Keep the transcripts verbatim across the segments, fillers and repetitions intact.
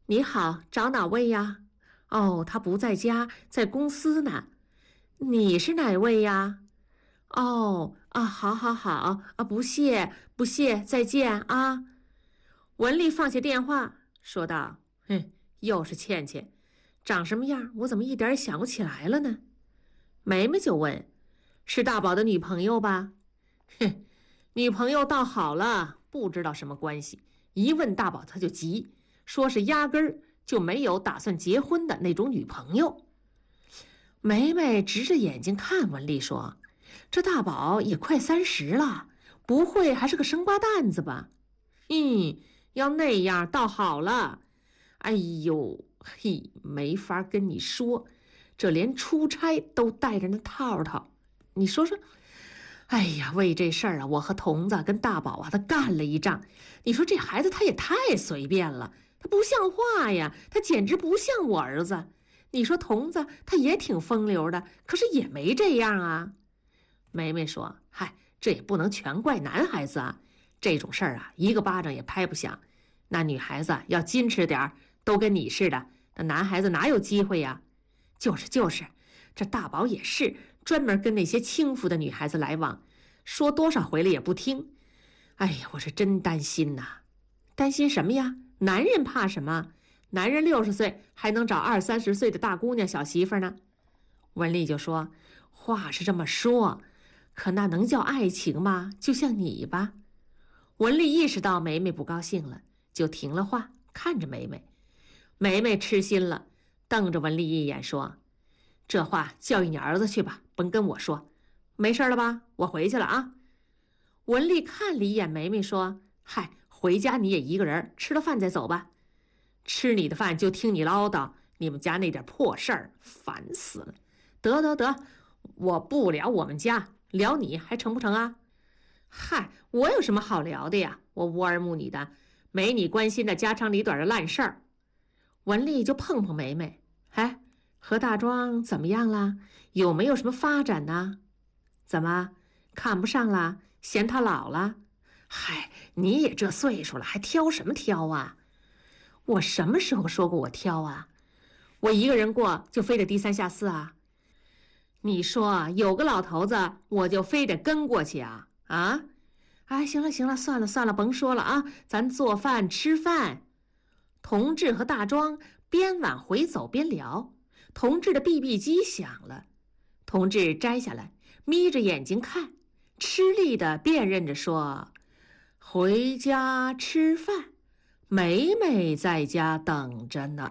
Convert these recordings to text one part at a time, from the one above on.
你好，找哪位呀？哦，他不在家，在公司呢。你是哪位呀？哦，啊，好，好，好，啊，不谢，不谢，再见啊。文丽放下电话，说道：哼，又是倩倩，长什么样，我怎么一点也想不起来了呢？梅梅就问：是大宝的女朋友吧？哼，女朋友倒好了，不知道什么关系。一问大宝他就急，说是压根儿就没有打算结婚的那种女朋友。梅梅直着眼睛看文丽说：这大宝也快三十了，不会还是个生瓜蛋子吧？嗯，要那样倒好了。哎呦，嘿，没法跟你说，这连出差都带着那套套。你说说，哎呀，为这事儿啊，我和童子跟大宝啊，他干了一仗。你说这孩子他也太随便了，他不像话呀，他简直不像我儿子。你说童子他也挺风流的，可是也没这样啊。梅梅说：嗨，这也不能全怪男孩子啊，这种事儿啊，一个巴掌也拍不响。那女孩子要矜持点儿，都跟你似的，那男孩子哪有机会呀？就是就是，这大宝也是专门跟那些轻浮的女孩子来往，说多少回了也不听。哎呀，我是真担心呐。担心什么呀？男人怕什么？男人六十岁还能找二三十岁的大姑娘小媳妇呢。文丽就说：话是这么说，可那能叫爱情吗？就像你吧。文丽意识到梅梅不高兴了，就停了话，看着梅梅。梅梅吃心了，瞪着文丽一眼说：这话教育你儿子去吧，甭跟我说。没事了吧？我回去了啊。文丽看了一眼梅梅说：嗨，回家你也一个人，吃了饭再走吧。吃你的饭就听你唠叨，你们家那点破事儿，烦死了。得得得，我不聊我们家，聊你还成不成啊？嗨，我有什么好聊的呀？我无儿慕女的，没你关心的家长里短的烂事儿。文丽就碰碰梅梅：哎，何大庄怎么样了？有没有什么发展呢？怎么看不上了？嫌他老了？嗨，你也这岁数了，还挑什么挑啊？我什么时候说过我挑啊？我一个人过就非得低三下四啊？你说有个老头子，我就非得跟过去啊？啊？哎，行了行了，算了算了，甭说了啊，咱做饭吃饭。同志和大庄边往回走边聊，同志的 B B 机响了，同志摘下来，眯着眼睛看，吃力地辨认着说：回家吃饭，梅梅在家等着呢。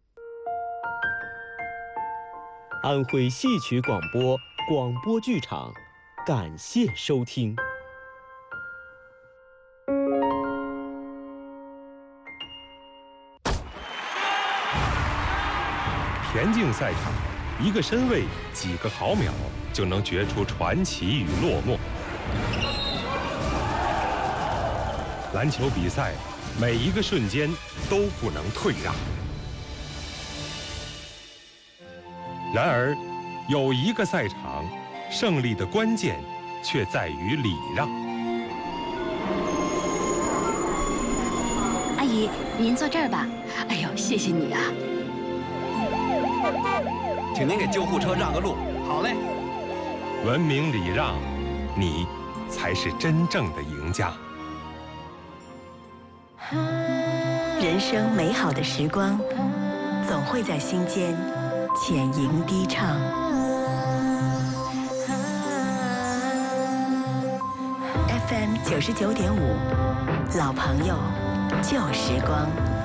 安徽戏曲广播广播剧场，感谢收听。 田径赛场，一个身位，几个毫秒，就能决出传奇与落寞。篮球比赛，每一个瞬间都不能退让。然而，有一个赛场，胜利的关键却在于礼让。 阿姨，您坐这儿吧。哎呦，谢谢你啊！ 请您给救护车让个路。 好嘞。 文明礼让，你才是真正的赢家。 人生美好的时光，总会在心间浅吟低唱。F M 九十九点五，老朋友，旧时光。